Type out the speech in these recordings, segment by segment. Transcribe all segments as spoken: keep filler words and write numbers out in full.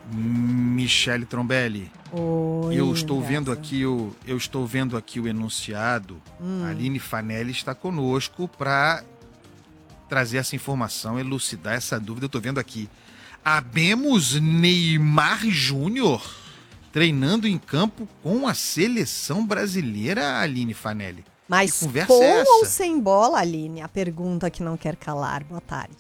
Michele Trombelli. Oi, eu estou Graça. vendo aqui o eu estou vendo aqui o enunciado. Hum. A Aline Fanelli está conosco para trazer essa informação, elucidar essa dúvida. Eu estou vendo aqui. Habemos Neymar Júnior treinando em campo com a seleção brasileira, Aline Fanelli. Mas que conversa com é essa? ou sem bola, Aline? A pergunta que não quer calar. Boa tarde.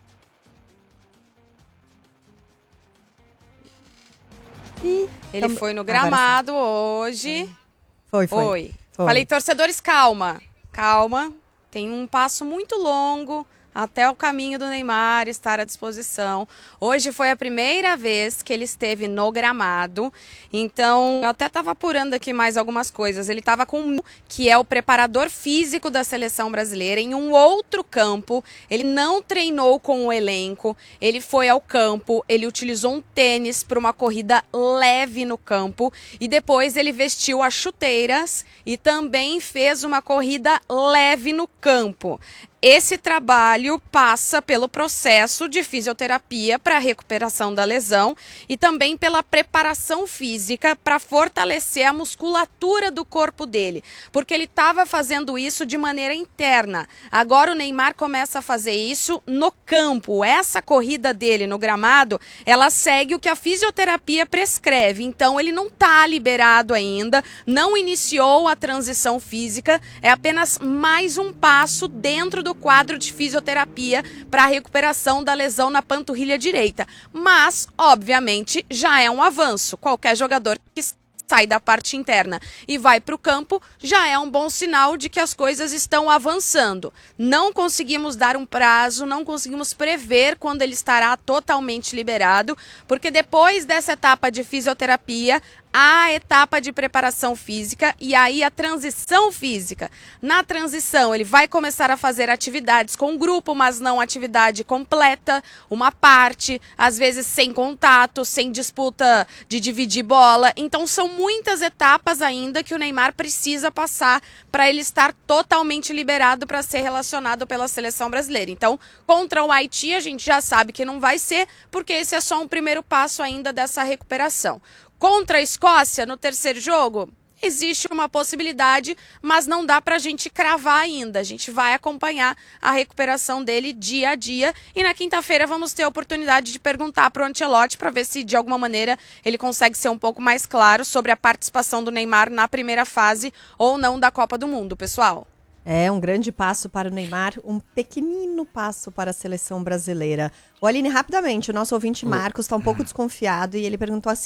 Ih, Ele foi no gramado hoje. Foi, foi, foi. foi. Falei, torcedores, calma. Calma. Tem um passo muito longo até o caminho do Neymar estar à disposição. Hoje foi a primeira vez que ele esteve no gramado. Então, eu até estava apurando aqui mais algumas coisas. Ele estava com um, que é o preparador físico da seleção brasileira, em um outro campo. Ele não treinou com o elenco. Ele foi ao campo, ele utilizou um tênis para uma corrida leve no campo. E depois ele vestiu as chuteiras e também fez uma corrida leve no campo. Esse trabalho passa pelo processo de fisioterapia para a recuperação da lesão e também pela preparação física para fortalecer a musculatura do corpo dele, porque ele estava fazendo isso de maneira interna. Agora o Neymar começa a fazer isso no campo. Essa corrida dele no gramado, ela segue o que a fisioterapia prescreve. Então ele não está liberado ainda, não iniciou a transição física, é apenas mais um passo dentro do do quadro de fisioterapia para a recuperação da lesão na panturrilha direita. Mas, obviamente, já é um avanço. Qualquer jogador que sai da parte interna e vai para o campo, já é um bom sinal de que as coisas estão avançando. Não conseguimos dar um prazo, não conseguimos prever quando ele estará totalmente liberado, porque depois dessa etapa de fisioterapia, a etapa de preparação física e aí a transição física. Na transição, ele vai começar a fazer atividades com grupo, mas não atividade completa, uma parte, às vezes sem contato, sem disputa de dividir bola. Então, são muitas etapas ainda que o Neymar precisa passar para ele estar totalmente liberado para ser relacionado pela seleção brasileira. Então, contra o Haiti, a gente já sabe que não vai ser, porque esse é só um primeiro passo ainda dessa recuperação. Contra a Escócia, no terceiro jogo, existe uma possibilidade, mas não dá para a gente cravar ainda. A gente vai acompanhar a recuperação dele dia a dia. E na quinta-feira vamos ter a oportunidade de perguntar para o Ancelotti para ver se, de alguma maneira, ele consegue ser um pouco mais claro sobre a participação do Neymar na primeira fase ou não da Copa do Mundo, pessoal. É um grande passo para o Neymar, um pequenino passo para a seleção brasileira. O Aline, rapidamente, o nosso ouvinte Marcos está um pouco desconfiado e ele perguntou assim: